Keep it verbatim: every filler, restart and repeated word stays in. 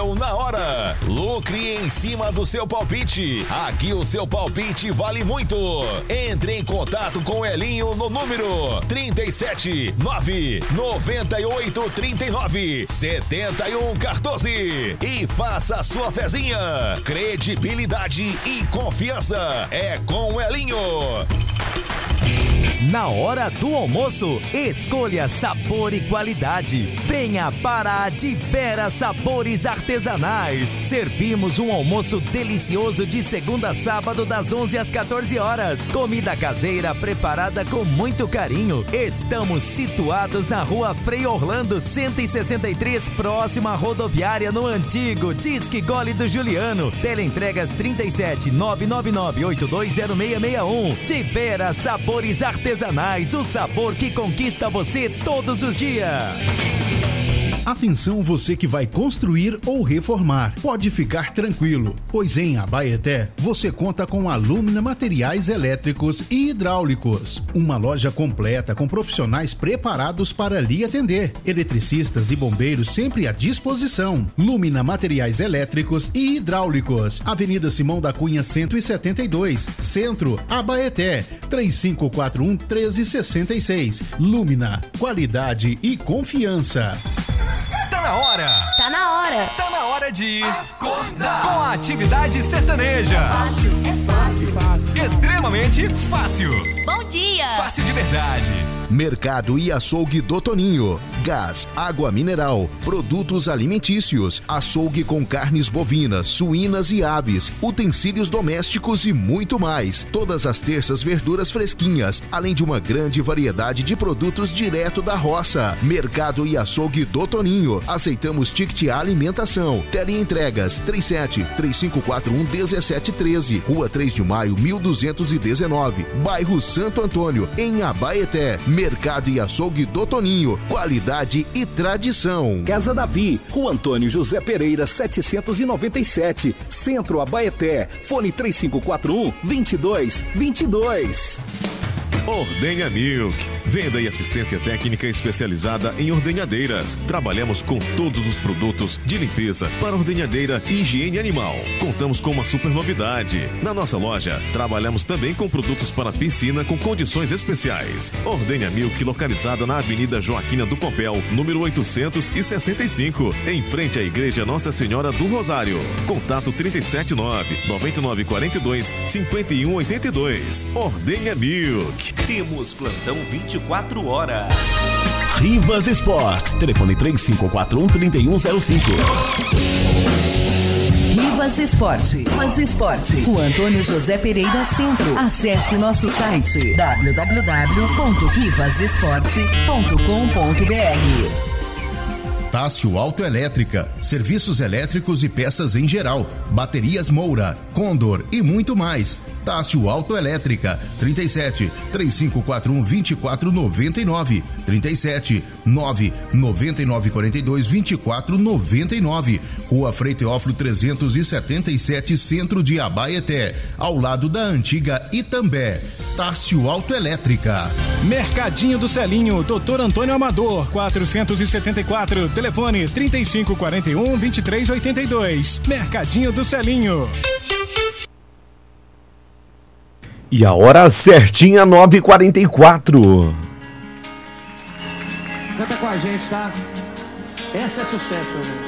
Papel na hora. Lucre em cima do seu palpite. Aqui o seu palpite vale muito. Entre em contato com o Elinho no número trinta e sete, nove, noventa e oito, trinta e nove, setenta e um, quatorze e faça a sua fezinha. Credibilidade e confiança é com o Elinho. Na hora do almoço, escolha sabor e qualidade. Venha para a De Vera Sabores Artesanais. Servimos um almoço delicioso de segunda a sábado das onze às quatorze horas. Comida caseira preparada com muito carinho. Estamos situados na rua Frei Orlando cento e sessenta e três, próxima à rodoviária, no antigo Disque Gole do Juliano. Teleentregas trinta e sete, nove nove nove, oito dois zero seis seis um. De Vera Sabores Artesanais, o sabor que conquista você todos os dias. Atenção, você que vai construir ou reformar. Pode ficar tranquilo, pois em Abaeté você conta com a Lumina Materiais Elétricos e Hidráulicos. Uma loja completa com profissionais preparados para lhe atender. Eletricistas e bombeiros sempre à disposição. Lumina Materiais Elétricos e Hidráulicos. Avenida Simão da Cunha cento e setenta e dois, Centro, Abaeté. três cinco quatro um, um três seis seis. Lumina, qualidade e confiança. Tá na hora! Tá na hora! Tá na hora de acordar com a atividade sertaneja. É fácil, é fácil, fácil. Extremamente fácil. Bom dia! Fácil de verdade. Mercado e Açougue do Toninho. Gás, água mineral, produtos alimentícios, açougue com carnes bovinas, suínas e aves, utensílios domésticos e muito mais. Todas as terças verduras fresquinhas, além de uma grande variedade de produtos direto da roça. Mercado e Açougue do Toninho. Aceitamos ticket alimentação. Teleentregas trinta e sete, três cinco quatro um, um sete um três. Rua três de maio, mil duzentos e dezenove. Bairro Santo Antônio, em Abaeté. Mercado e Açougue do Toninho. Qualidade e tradição. Casa Davi, Rua Antônio José Pereira, setecentos e noventa e sete. Centro, Abaeté. Fone três cinco quatro um, dois dois dois dois. Ordenha Milk. Venda e assistência técnica especializada em ordenhadeiras. Trabalhamos com todos os produtos de limpeza para ordenhadeira e higiene animal. Contamos com uma super novidade. Na nossa loja, trabalhamos também com produtos para piscina com condições especiais. Ordenha Milk, localizada na Avenida Joaquina do Pompéu, número oitocentos e sessenta e cinco, em frente à Igreja Nossa Senhora do Rosário. Contato trinta e sete, nove, noventa e nove, quarenta e dois, cinquenta e um, oitenta e dois. Ordenha Milk. Temos plantão vinte e quatro horas. Rivas Sport. Telefone três cinco quatro um, três um zero cinco. Rivas Esporte. Rivas Esporte. Rua Antônio José Pereira Centro. Acesse nosso site w w w ponto rivas esporte ponto com ponto b r. Tássio Autoelétrica, serviços elétricos e peças em geral, baterias Moura, Condor e muito mais. Tássio Autoelétrica, trinta e sete, três cinco quatro um, dois quatro nove nove, trinta e sete, nove, noventa e nove, quarenta e dois, vinte e quatro, noventa e nove. Rua Frei Teófilo trezentos e setenta e sete, Centro de Abaeté, ao lado da antiga Itambé. Tássio Autoelétrica. Mercadinho do Celinho, doutor Antônio Amador, quatrocentos e setenta e quatro, telefone trinta e cinco, quarenta e um, vinte e três, oitenta e dois. Mercadinho do Celinho. E a hora certinha, nove e quarenta e quatro. Canta com a gente, tá? Essa é sucesso, meu irmão.